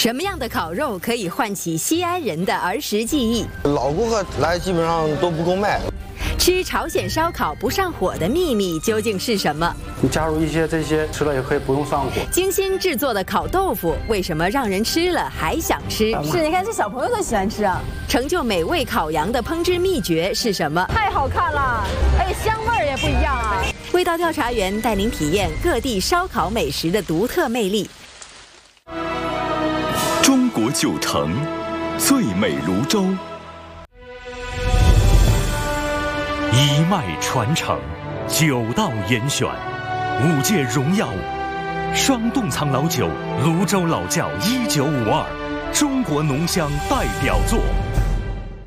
什么样的烤肉可以唤起西安人的儿时记忆？ 老顾客来基本上都不够卖。 吃朝鲜烧烤不上火的秘密究竟是什么？ 你加入一些这些，吃了也可以不用上火。 精心制作的烤豆腐为什么让人吃了还想吃？ 是，你看这小朋友都喜欢吃啊。 成就美味烤羊的烹制秘诀是什么？ 太好看了，而且香味儿也不一样啊。 味道调查员带您体验各地烧烤美食的独特魅力。 中国九城，最美泸州。 一脉传承，9道严选，5届荣耀双冻藏老酒泸州老窖1952，中国浓香代表作。